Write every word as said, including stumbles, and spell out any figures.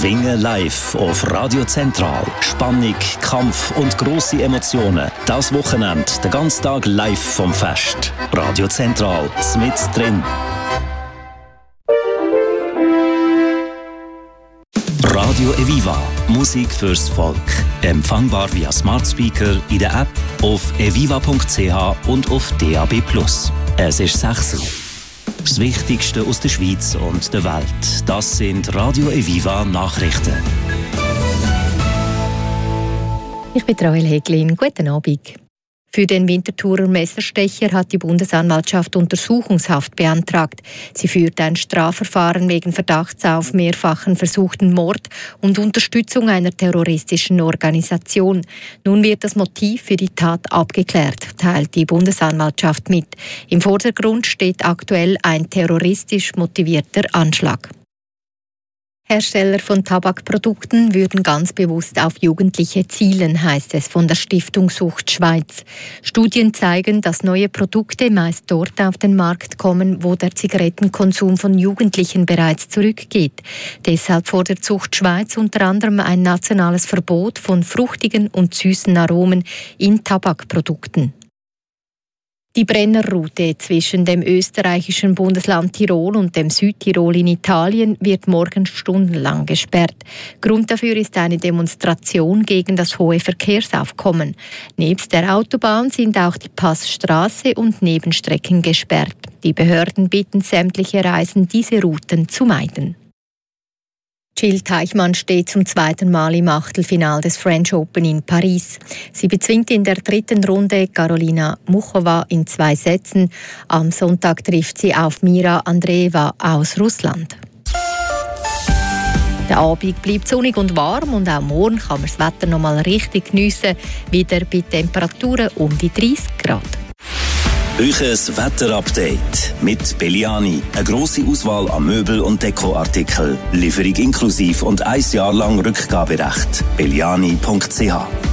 Schwingen live auf Radio Zentral. Spannung, Kampf und grosse Emotionen. Das Wochenende, den ganzen Tag live vom Fest. Radio Zentral, mit drin. Radio Eviva. Musik fürs Volk. Empfangbar via Smart Speaker, in der App, auf eviva punkt c h und auf D A B plus. Es ist sechs Uhr. Das Wichtigste aus der Schweiz und der Welt. Das sind Radio Eviva Nachrichten. Ich bin Rael Heglin. Guten Abend. Für den Winterthurer Messerstecher hat die Bundesanwaltschaft Untersuchungshaft beantragt. Sie führt ein Strafverfahren wegen Verdachts auf mehrfachen versuchten Mord und Unterstützung einer terroristischen Organisation. Nun wird das Motiv für die Tat abgeklärt, teilt die Bundesanwaltschaft mit. Im Vordergrund steht aktuell ein terroristisch motivierter Anschlag. Hersteller von Tabakprodukten würden ganz bewusst auf Jugendliche zielen, heißt es von der Stiftung Sucht Schweiz. Studien zeigen, dass neue Produkte meist dort auf den Markt kommen, wo der Zigarettenkonsum von Jugendlichen bereits zurückgeht. Deshalb fordert Sucht Schweiz unter anderem ein nationales Verbot von fruchtigen und süßen Aromen in Tabakprodukten. Die Brennerroute zwischen dem österreichischen Bundesland Tirol und dem Südtirol in Italien wird morgen stundenlang gesperrt. Grund dafür ist eine Demonstration gegen das hohe Verkehrsaufkommen. Nebst der Autobahn sind auch die Passstraße und Nebenstrecken gesperrt. Die Behörden bitten sämtliche Reisen, diese Routen zu meiden. Jill Teichmann steht zum zweiten Mal im Achtelfinale des French Open in Paris. Sie bezwingt in der dritten Runde Karolina Muchova in zwei Sätzen. Am Sonntag trifft sie auf Mira Andreeva aus Russland. Der Abend bleibt sonnig und warm und auch morgen kann man das Wetter noch mal richtig geniessen. Wieder bei Temperaturen um die dreißig Grad. Euches Wetterupdate mit Belliani. Eine grosse Auswahl an Möbel- und Dekoartikeln. Lieferung inklusiv und ein Jahr lang Rückgaberecht. belliani punkt c h